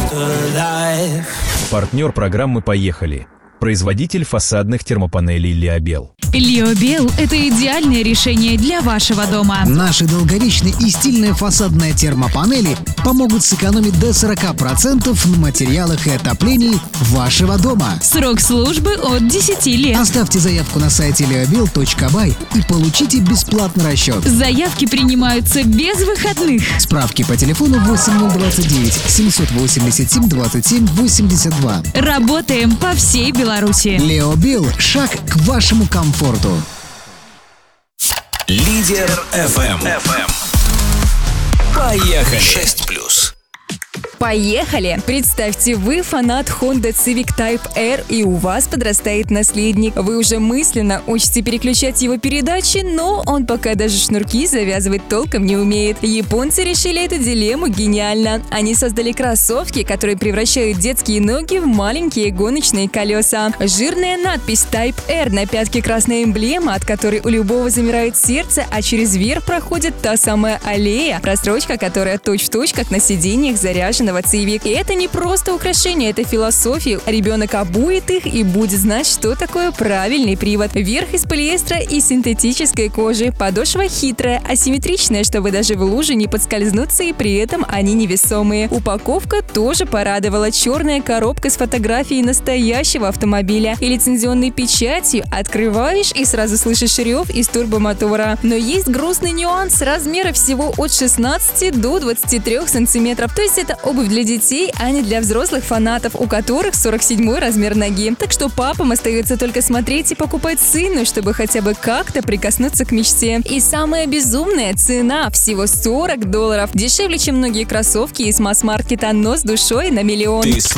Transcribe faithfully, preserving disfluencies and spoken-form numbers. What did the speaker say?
Партнер программы «Поехали». Производитель фасадных термопанелей «Лиобел». Лиобел – это идеальное решение для вашего дома. Наши долговечные и стильные фасадные термопанели помогут сэкономить до сорок процентов на материалах и отоплении вашего дома. Срок службы от десяти лет. Оставьте заявку на сайте лиобел точка бай и получите бесплатный расчет. Заявки принимаются без выходных. Справки по телефону восемь ноль двадцать девять семьсот восемьдесят семь двадцать семь восемьдесят два. Работаем по всей Беларуси. Лиобел – шаг к вашему комфорту. Лидер эф эм. Поехали. шесть плюс. Поехали! Представьте, вы фанат Honda Civic Type R, и у вас подрастает наследник. Вы уже мысленно учите переключать его передачи, но он пока даже шнурки завязывать толком не умеет. Японцы решили эту дилемму гениально. Они создали кроссовки, которые превращают детские ноги в маленькие гоночные колеса. Жирная надпись Type R, на пятке красная эмблема, от которой у любого замирает сердце, а через верх проходит та самая аллея, прострочка, которая точь-в-точь, как на сиденьях заряженного Civic. И это не просто украшение, это философия. Ребенок обует их и будет знать, что такое правильный привод. Верх из полиэстера и синтетической кожи. Подошва хитрая, асимметричная, чтобы даже в луже не подскользнуться, и при этом они невесомые. Упаковка тоже порадовала. Черная коробка с фотографией настоящего автомобиля и лицензионной печатью. Открываешь и сразу слышишь рев из турбомотора. Но есть грустный нюанс. Размеры всего от шестнадцати до двадцати трёх сантиметров. То есть это обувь для детей, а не для взрослых фанатов, у которых сорок седьмой размер ноги. Так что папам остается только смотреть и покупать сыну, чтобы хотя бы как-то прикоснуться к мечте. И самая безумная цена – всего сорок долларов. Дешевле, чем многие кроссовки из масс-маркета, но с душой на миллион. Ты